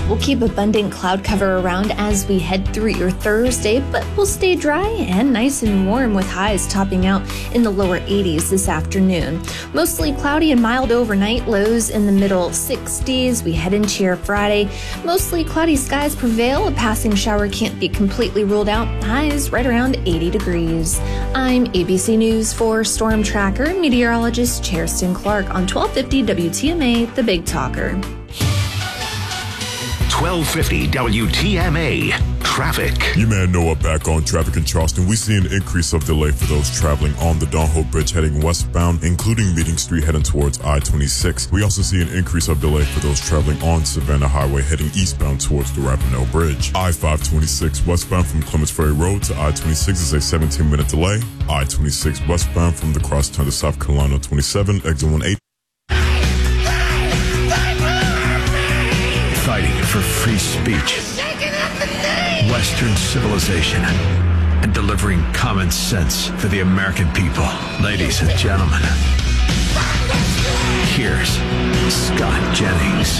We'll keep abundant cloud cover around as we head through your Thursday, but we'll stay dry and nice and warm with highs topping out in the lower 80s this afternoon. Mostly cloudy and mild overnight, lows in the middle 60s. We head into your Friday. Mostly cloudy skies prevail. A passing shower can't be completely ruled out. Highs right around 80 degrees. I'm ABC News 4 Storm Tracker meteorologist Cheriston Clark on 1250 WTMA, The Big Talker. 1250 WTMA Traffic. You may know we're back on traffic in Charleston. We see an increase of delay for those traveling on the Don Hope Bridge heading westbound, including Meeting Street heading towards I-26. We also see an increase of delay for those traveling on Savannah Highway heading eastbound towards the Ravenel Bridge. I-526 westbound from Clements Ferry Road to I-26 is a 17-minute delay. I-26 westbound from the crosstown to South Carolina 27, exit 18. Fighting for free speech, Western civilization, and delivering common sense for the American people. Ladies and gentlemen, here's Scott Jennings.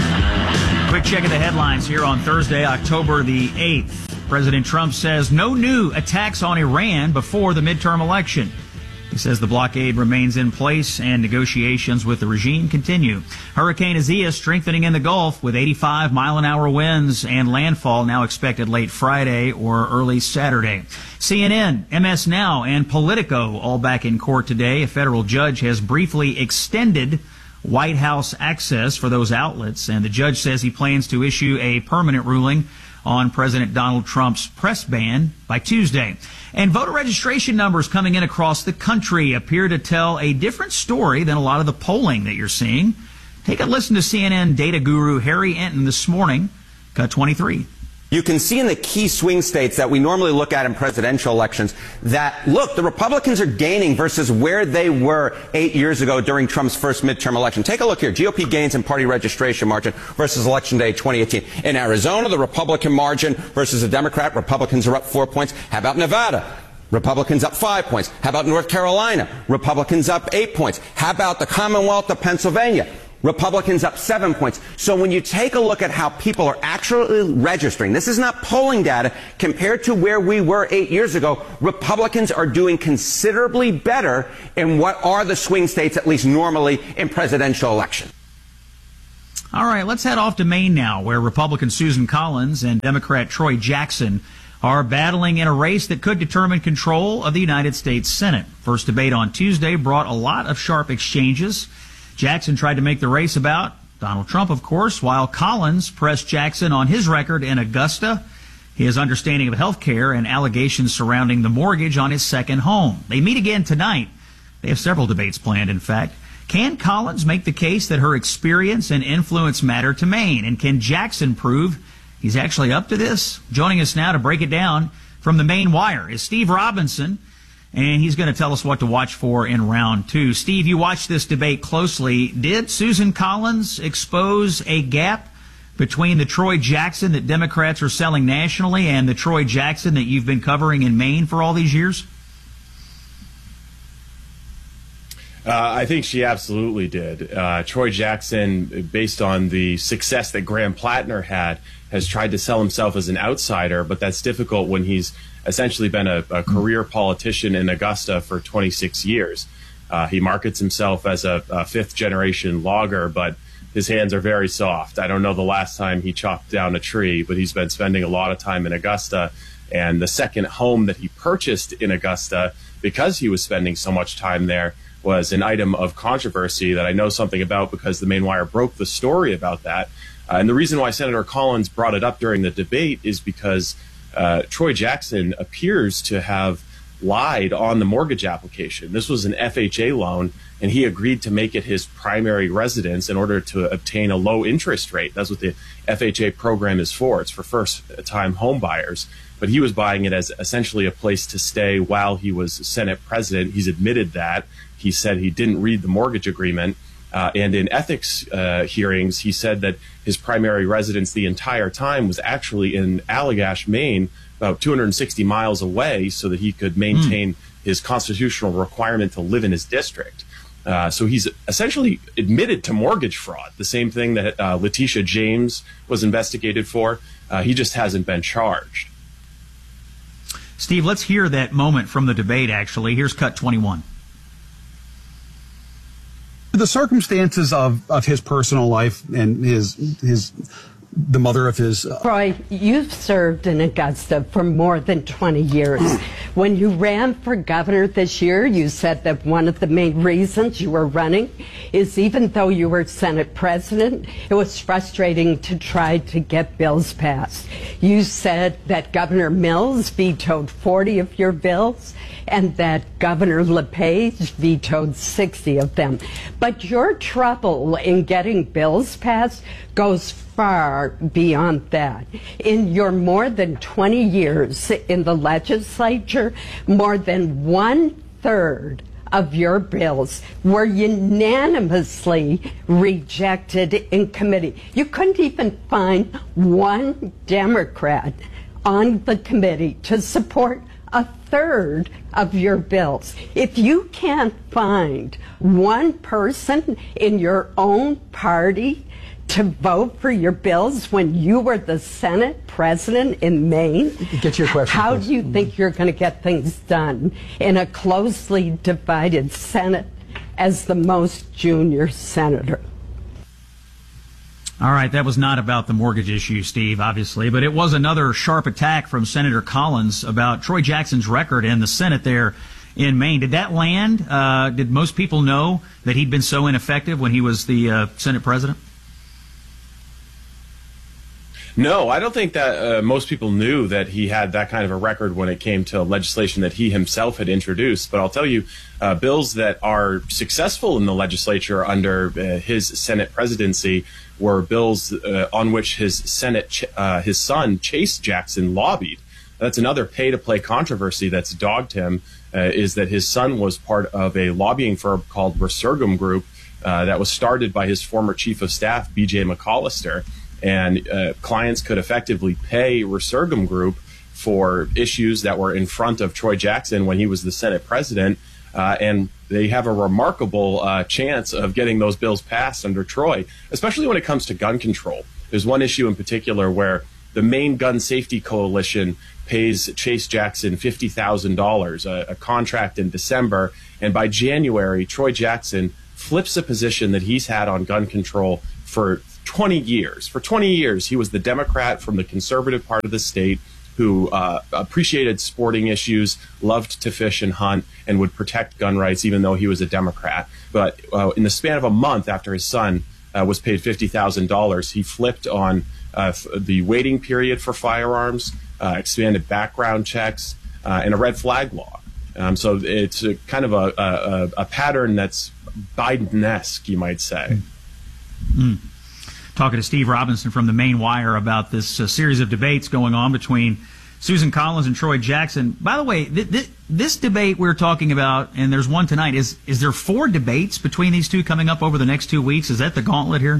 Quick check of the headlines here on Thursday, October the 8th. President Trump says no new attacks on Iran before the midterm election. He says the blockade remains in place and negotiations with the regime continue. Hurricane Isaias strengthening in the Gulf with 85-mile-an-hour winds and landfall now expected late Friday or early Saturday. CNN, MS Now, and Politico all back in court today. A federal judge has briefly extended White House access for those outlets, and the judge says he plans to issue a permanent ruling on President Donald Trump's press ban by Tuesday. And voter registration numbers coming in across the country appear to tell a different story than a lot of the polling that you're seeing. Take a listen to CNN data guru Harry Enton this morning, Cut 23. You can see in the key swing states that we normally look at in presidential elections that, look, the Republicans are gaining versus where they were 8 years ago during Trump's first midterm election. Take a look here. GOP gains in party registration margin versus Election Day 2018. In Arizona, the Republican margin versus the Democrat, Republicans are up 4 points. How about Nevada? Republicans up 5 points. How about North Carolina? Republicans up 8 points. How about the Commonwealth of Pennsylvania? Republicans up 7 points. So when you take a look at how people are actually registering, this is not polling data, compared to where we were 8 years ago, Republicans are doing considerably better in what are the swing states, at least normally, in presidential elections. All right, let's head off to Maine now, where Republican Susan Collins and Democrat Troy Jackson are battling in a race that could determine control of the United States Senate. First debate on Tuesday brought a lot of sharp exchanges. Jackson tried to make the race about Donald Trump, of course, while Collins pressed Jackson on his record in Augusta, his understanding of health care, and allegations surrounding the mortgage on his second home. They meet again tonight. They have several debates planned, in fact. Can Collins make the case that her experience and influence matter to Maine? And can Jackson prove he's actually up to this? Joining us now to break it down from the Maine Wire is Steve Robinson, and he's going to tell us what to watch for in round two. Steve, you watched this debate closely. Did Susan Collins expose a gap between the Troy Jackson that Democrats are selling nationally and the Troy Jackson that you've been covering in Maine for all these years? I think she absolutely did. Troy Jackson, based on the success that Graham Plattner had, has tried to sell himself as an outsider, but that's difficult when he's essentially been a career politician in Augusta for 26 years. He markets himself as a fifth-generation logger, but his hands are very soft. I don't know the last time he chopped down a tree, but he's been spending a lot of time in Augusta. And the second home that he purchased in Augusta, because he was spending so much time there, was an item of controversy that I know something about because the Maine Wire broke the story about that. And the reason why Senator Collins brought it up during the debate is because Troy Jackson appears to have lied on the mortgage application. This was an FHA loan, and he agreed to make it his primary residence in order to obtain a low interest rate. That's what the FHA program is for. It's for first-time home buyers. But he was buying it as essentially a place to stay while he was Senate president. He's admitted that. He said he didn't read the mortgage agreement. And in ethics hearings, he said that his primary residence the entire time was actually in Allagash, Maine, about 260 miles away, so that he could maintain his constitutional requirement to live in his district. So he's essentially admitted to mortgage fraud, the same thing that Letitia James was investigated for. He just hasn't been charged. Steve, let's hear that moment from the debate, actually. Here's cut 21. The circumstances of his personal life and the mother of his... Troy, you've served in Augusta for more than 20 years. When you ran for governor this year, you said that one of the main reasons you were running is even though you were Senate president, it was frustrating to try to get bills passed. You said that Governor Mills vetoed 40 of your bills and that Governor LePage vetoed 60 of them. But your trouble in getting bills passed goes far beyond that. In your more than 20 years in the legislature, more than 1/3 of your bills were unanimously rejected in committee. You couldn't even find one Democrat on the committee to support 1/3 of your bills. If you can't find one person in your own party to vote for your bills when you were the Senate president in Maine, Get to your question, how please. do you think you're going to get things done in a closely divided Senate as the most junior senator? All right, that was not about the mortgage issue, Steve, obviously, but it was another sharp attack from Senator Collins about Troy Jackson's record in the Senate there in Maine. Did that land? Did most people know that he'd been so ineffective when he was the Senate president? No, I don't think that most people knew that he had that kind of a record when it came to legislation that he himself had introduced. But I'll tell you, bills that are successful in the legislature under his Senate presidency were bills on which his son, Chase Jackson, lobbied. That's another pay-to-play controversy that's dogged him, is that his son was part of a lobbying firm called Resurgam Group that was started by his former chief of staff, B.J. McAllister. And clients could effectively pay Resurgam Group for issues that were in front of Troy Jackson when he was the Senate president. And they have a remarkable chance of getting those bills passed under Troy, especially when it comes to gun control. There's one issue in particular where the Maine Gun Safety Coalition pays Chase Jackson $50,000, a contract in December. And by January, Troy Jackson flips a position that he's had on gun control for 20 years. For 20 years, he was the Democrat from the conservative part of the state who appreciated sporting issues, loved to fish and hunt, and would protect gun rights even though he was a Democrat. But in the span of a month after his son was paid $50,000, he flipped on the waiting period for firearms, expanded background checks, and a red flag law. So it's a kind of a pattern that's Biden-esque, you might say. Mm. Talking to Steve Robinson from the Maine Wire about this series of debates going on between Susan Collins and Troy Jackson. By the way, this debate we're talking about, and there's one tonight, is there 4 debates between these two coming up over the next 2 weeks? Is that the gauntlet here?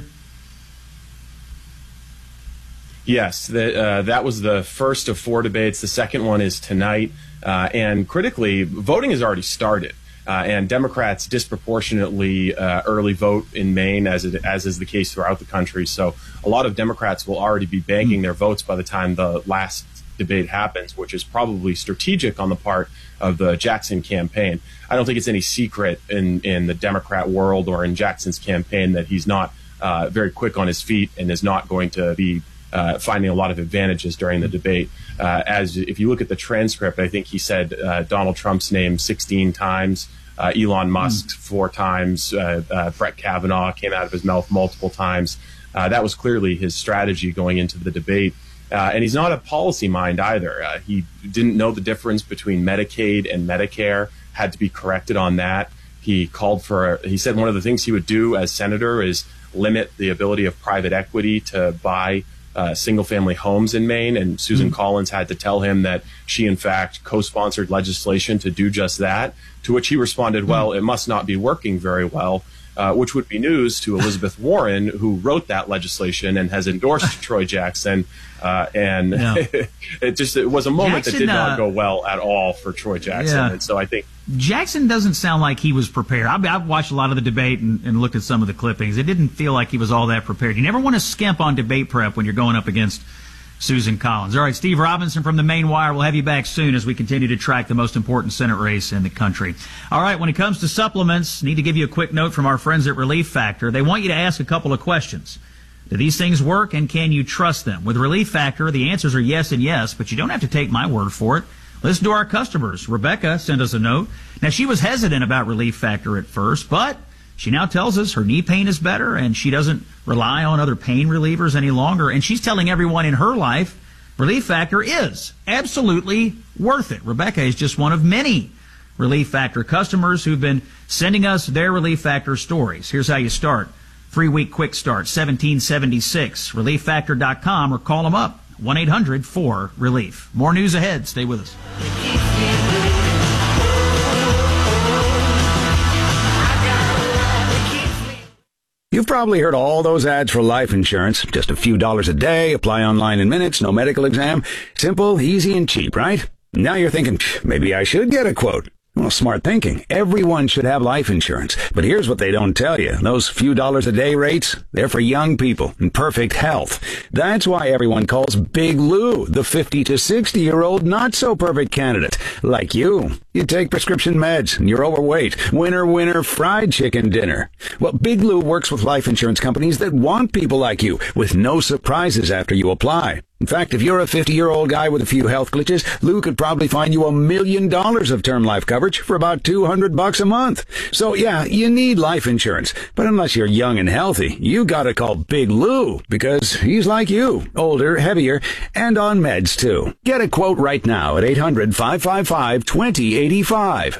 Yes, that was the first of 4 debates. The second one is tonight. And critically, voting has already started. And Democrats disproportionately early vote in Maine, as is the case throughout the country. So a lot of Democrats will already be banking their votes by the time the last debate happens, which is probably strategic on the part of the Jackson campaign. I don't think it's any secret in the Democrat world or in Jackson's campaign that he's not very quick on his feet and is not going to be finding a lot of advantages during the debate. As if you look at the transcript, I think he said Donald Trump's name 16 times, Elon Musk 4 times, Brett Kavanaugh came out of his mouth multiple times. That was clearly his strategy going into the debate. And he's not a policy mind either. He didn't know the difference between Medicaid and Medicare, had to be corrected on that. He said one of the things he would do as senator is limit the ability of private equity to buy single-family homes in Maine, and Susan Collins had to tell him that she, in fact, co-sponsored legislation to do just that, to which he responded, well, it must not be working very well. which would be news to Elizabeth Warren, who wrote that legislation and has endorsed Troy Jackson. It was a moment that did not go well at all for Troy Jackson. And so I think Jackson doesn't sound like he was prepared. I've watched a lot of the debate and looked at some of the clippings. It didn't feel like he was all that prepared. You never want to skimp on debate prep when you're going up against Susan Collins. All right, Steve Robinson from the Main Wire. We'll have you back soon as we continue to track the most important Senate race in the country. All right, when it comes to supplements, need to give you a quick note from our friends at Relief Factor. They want you to ask a couple of questions. Do these things work, and can you trust them? With Relief Factor, the answers are yes and yes, but you don't have to take my word for it. Listen to our customers. Rebecca sent us a note. Now, she was hesitant about Relief Factor at first, but she now tells us her knee pain is better, and she doesn't rely on other pain relievers any longer. And she's telling everyone in her life Relief Factor is absolutely worth it. Rebecca is just one of many Relief Factor customers who've been sending us their Relief Factor stories. Here's how you start. 3-week quick start, 1776, relieffactor.com, or call them up, 1-800-4RELIEF. More news ahead. Stay with us. You've probably heard all those ads for life insurance. Just a few dollars a day, apply online in minutes, no medical exam. Simple, easy, and cheap, right? Now you're thinking, maybe I should get a quote. Well, smart thinking. Everyone should have life insurance. But here's what they don't tell you. Those few dollars a day rates, they're for young people in perfect health. That's why everyone calls Big Lou the 50 to 60-year-old not-so-perfect candidate. Like you. You take prescription meds and you're overweight. Winner, fried chicken dinner. Well, Big Lou works with life insurance companies that want people like you with no surprises after you apply. In fact, if you're a 50-year-old guy with a few health glitches, Lou could probably find you $1 million of term life coverage for about $200 a month. So yeah, you need life insurance. But unless you're young and healthy, you gotta call Big Lou because he's like you, older, heavier, and on meds too. Get a quote right now at 800-555-2085,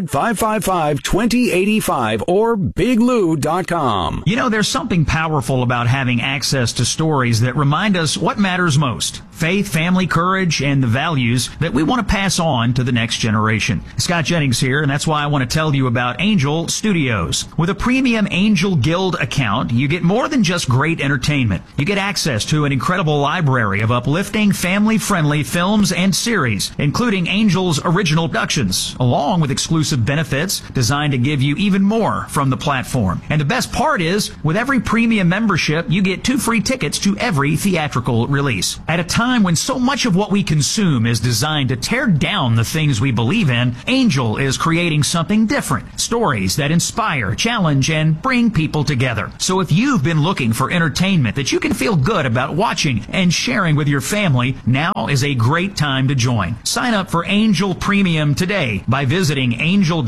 800-555-2085, or biglou.com. You know, there's something powerful about having access to stories that remind us what matters most. Faith, family, courage, and the values that we want to pass on to the next generation. Scott Jennings here, and that's why I want to tell you about Angel Studios. With a premium Angel Guild account, you get more than just great entertainment. You get access to an incredible library of uplifting, family-friendly films and series, including Angel's original productions, along with exclusive benefits designed to give you even more from the platform. And the best part is, with every premium membership, you get 2 free tickets to every theatrical release. At a time when so much of what we consume is designed to tear down the things we believe in, Angel is creating something different. Stories that inspire, challenge, and bring people together. So if you've been looking for entertainment that you can feel good about watching and sharing with your family, now is a great time to join. Sign up for Angel Premium today by visiting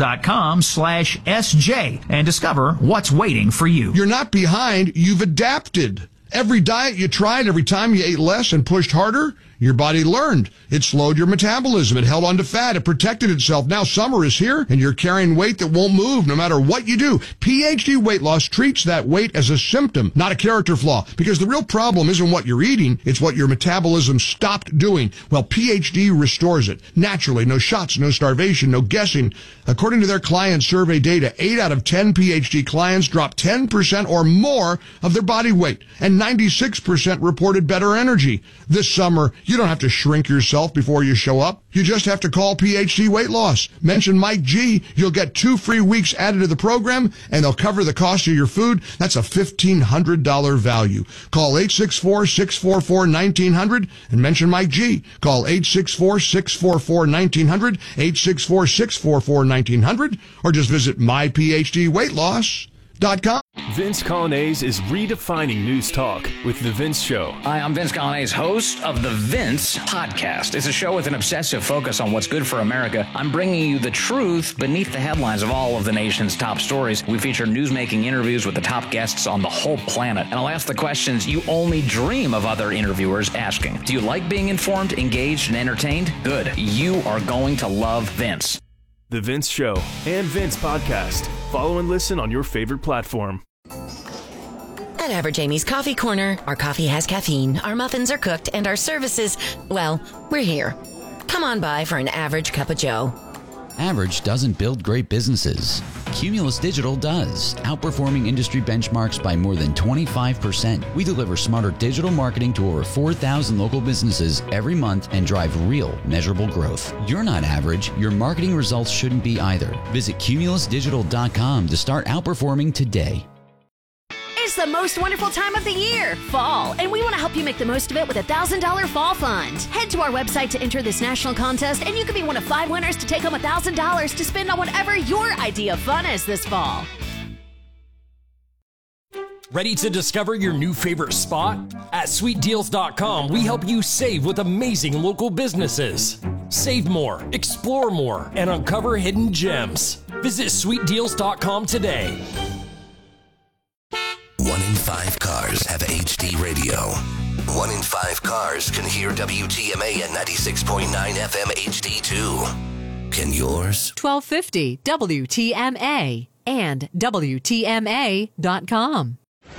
angel.com/SJ and discover what's waiting for you. You're not behind, you've adapted. Every diet you tried, every time you ate less and pushed harder, your body learned. It slowed your metabolism. It held on to fat. It protected itself. Now summer is here, and you're carrying weight that won't move no matter what you do. PhD Weight Loss treats that weight as a symptom, not a character flaw, because the real problem isn't what you're eating, it's what your metabolism stopped doing. Well, PhD restores it. Naturally, no shots, no starvation, no guessing. According to their client survey data, 8 out of 10 PhD clients dropped 10% or more of their body weight, and 96% reported better energy. This summer, you don't have to shrink yourself before you show up. You just have to call PhD Weight Loss. Mention Mike G. You'll get 2 free weeks added to the program, and they'll cover the cost of your food. That's a $1,500 value. Call 864-644-1900 and mention Mike G. Call 864-644-1900, 864-644-1900, or just visit myphdweightloss.com. Vince Colonnese is redefining news talk with The Vince Show. Hi, I'm Vince Colonnese, host of The Vince Podcast. It's a show with an obsessive focus on what's good for America. I'm bringing you the truth beneath the headlines of all of the nation's top stories. We feature newsmaking interviews with the top guests on the whole planet. And I'll ask the questions you only dream of other interviewers asking. Do you like being informed, engaged, and entertained? Good. You are going to love Vince. The Vince Show and Vince Podcast. Follow and listen on your favorite platform. At Average Amy's Coffee Corner, our coffee has caffeine, our muffins are cooked, and our services, well, we're here. Come on by for an average cup of joe. Average doesn't build great businesses. Cumulus Digital does, outperforming industry benchmarks by more than 25%. We deliver smarter digital marketing to over 4,000 local businesses every month and drive real, measurable growth. You're not average. Your marketing results shouldn't be either. Visit cumulusdigital.com to start outperforming today. It's the most wonderful time of the year, fall, and we want to help you make the most of it with a $1,000 fall fund. Head to our website to enter this national contest, and you could be one of 5 winners to take home $1,000 to spend on whatever your idea of fun is this fall. Ready to discover your new favorite spot? At sweetdeals.com, we help you save with amazing local businesses. Save more, explore more, and uncover hidden gems. Visit sweetdeals.com today. 1 in 5 cars have HD radio. 1 in 5 cars can hear WTMA at 96.9 FM HD2. Can yours? 1250 WTMA and WTMA.com.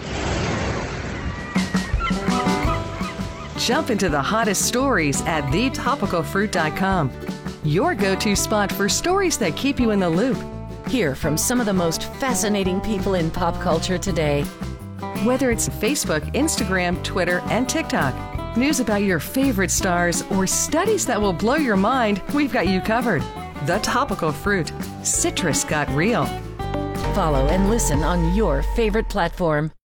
Jump into the hottest stories at thetopicalfruit.com. Your go-to spot for stories that keep you in the loop. Hear from some of the most fascinating people in pop culture today. Whether it's Facebook, Instagram, Twitter, and TikTok, news about your favorite stars, or studies that will blow your mind, we've got you covered. The Topical Fruit. Citrus got real. Follow and listen on your favorite platform.